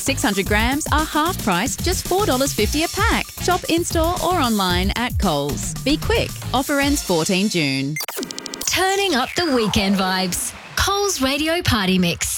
600 grams are half price, just $4.50 a pack. Shop in-store or online at Coles. Be quick. Offer ends 14 June. Turning up the weekend vibes. Coles Radio Party Mix.